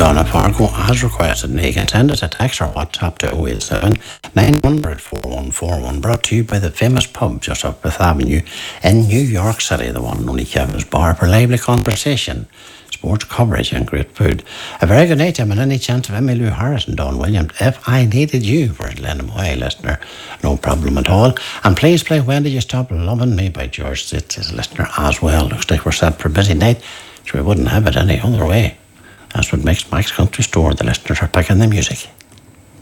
Donna Fargo has requested and he can send us a text or WhatsApp to 087 900 4141, brought to you by the famous pub just up Fifth Avenue in New York City, the one and only Kevin's Bar, for lively conversation, sports coverage and great food. A very good night to him, and any chance of Emmylou Harris and Don Williams, If I Needed You, for his Lennon Way listener, no problem at all. And please play When Did You Stop Loving Me by George Stitz, his listener as well. Looks like we're set for a busy night, so we wouldn't have it any other way. That's what makes Max Country Store. The listeners are picking the music.